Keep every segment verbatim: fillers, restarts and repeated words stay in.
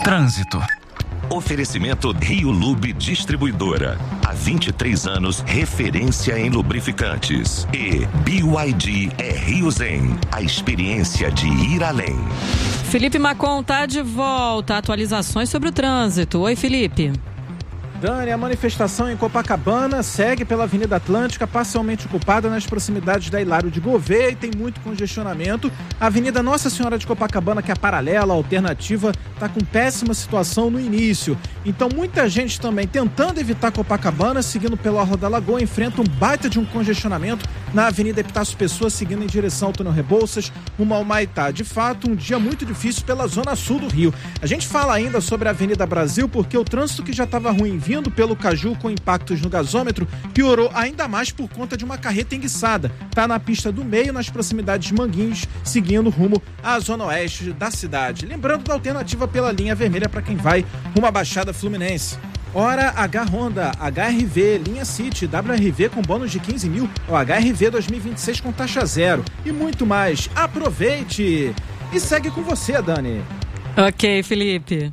Trânsito. Oferecimento Rio Lube Distribuidora. Há vinte e três anos, referência em lubrificantes. E B Y D é Rio Zen, a experiência de ir além. Felipe Macon tá de volta. Atualizações sobre o trânsito. Oi, Felipe. Dani, a manifestação em Copacabana segue pela Avenida Atlântica, parcialmente ocupada nas proximidades da Hilário de Gouveia e tem muito congestionamento. A Avenida Nossa Senhora de Copacabana, que é a paralela, a alternativa, está com péssima situação no início. Então muita gente também tentando evitar Copacabana, seguindo pela Orla da Lagoa, enfrenta um baita de um congestionamento na Avenida Epitácio Pessoa, seguindo em direção ao Túnel Rebouças, rumo ao Maitá. De fato, um dia muito difícil pela zona sul do Rio. A gente fala ainda sobre a Avenida Brasil, porque o trânsito que já estava ruim vindo pelo Caju com impactos no gasômetro piorou ainda mais por conta de uma carreta enguiçada. Tá na pista do meio, nas proximidades de Manguinhos, seguindo rumo à zona oeste da cidade. Lembrando da alternativa pela linha vermelha para quem vai rumo à Baixada Fluminense. Hora H Honda, H R V, linha City, W R V com bônus de quinze mil, ou H R V dois mil e vinte e seis com taxa zero e muito mais. Aproveite! E segue com você, Dani. Ok, Felipe.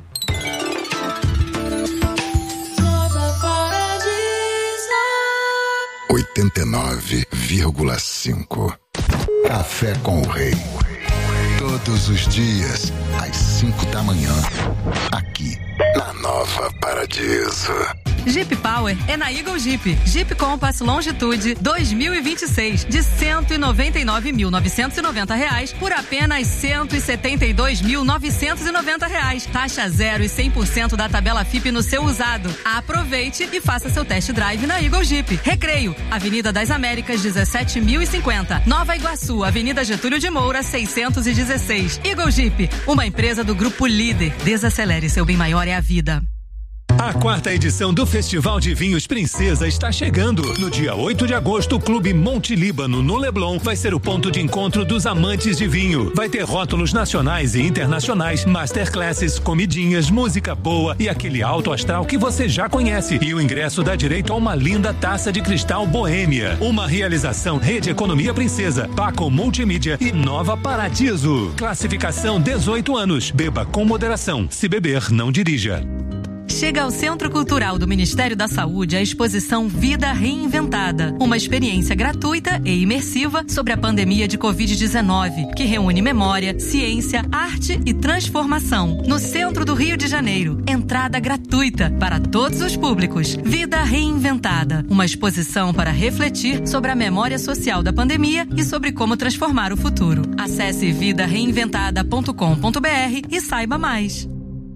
oitenta e nove vírgula cinco. Café com o Rei. Todos os dias, às cinco da manhã. Aqui, na Nova Paradiso. Jeep Power é na Eagle Jeep. Jeep Compass Longitude dois mil e vinte e seis de cento e noventa e nove mil novecentos e noventa reais por apenas cento e setenta e dois mil novecentos e noventa reais. Taxa zero e cem por cento da tabela F I P no seu usado. Aproveite e faça seu test drive na Eagle Jeep. Recreio, Avenida das Américas dezessete mil e cinquenta. Nova Iguaçu, Avenida Getúlio de Moura seiscentos e dezesseis. Eagle Jeep, uma empresa do Grupo Líder. Desacelere, seu bem maior é a vida. A quarta edição do Festival de Vinhos Princesa está chegando. No dia oito de agosto, o Clube Monte Líbano, no Leblon, vai ser o ponto de encontro dos amantes de vinho. Vai ter rótulos nacionais e internacionais, masterclasses, comidinhas, música boa e aquele alto astral que você já conhece. E o ingresso dá direito a uma linda taça de cristal Boêmia. Uma realização Rede Economia Princesa, Paco Multimídia e Nova Paradiso. Classificação dezoito anos. Beba com moderação. Se beber, não dirija. Chega ao Centro Cultural do Ministério da Saúde a exposição Vida Reinventada, uma experiência gratuita e imersiva sobre a pandemia de covid dezenove, que reúne memória, ciência, arte e transformação. No centro do Rio de Janeiro, entrada gratuita para todos os públicos. Vida Reinventada, uma exposição para refletir sobre a memória social da pandemia e sobre como transformar o futuro. Acesse vida reinventada ponto com ponto br e saiba mais.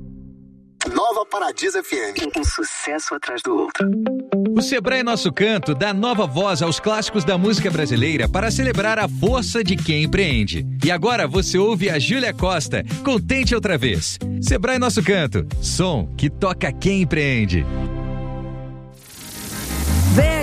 Nova Paradiso F M. Um sucesso atrás do outro. O Sebrae Nosso Canto dá nova voz aos clássicos da música brasileira para celebrar a força de quem empreende. E agora você ouve a Júlia Costa, com Tente Outra Vez. Sebrae Nosso Canto, som que toca quem empreende.